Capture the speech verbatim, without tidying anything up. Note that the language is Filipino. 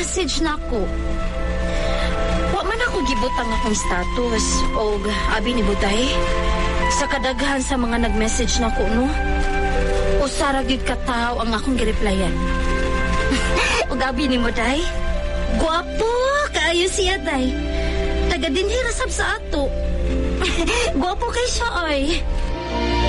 nag-message na ako. Wa man ako gibutang akong status o abi ni Buday. Sa kadaghan sa mga nag-message na ko, no? O saragid kataw ang akong gireplyan. O gabi ni Buday. Guwapo! Kaayo siya, day. Taga dinhi rasab sa ato. Guwapo kay siya, oy.